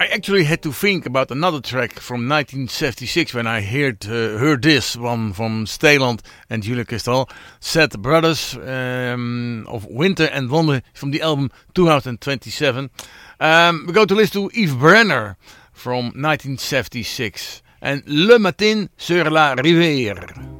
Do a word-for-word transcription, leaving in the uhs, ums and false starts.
I actually had to think about another track from nineteen seventy-six when I heard uh, heard this one from Steeland and Julia Cristal, Set Brothers um, of Winter and Wonder from the album twenty twenty-seven. Um, we go to listen to Yves Brenner from nineteen seventy-six and Le Matin sur la Rivière.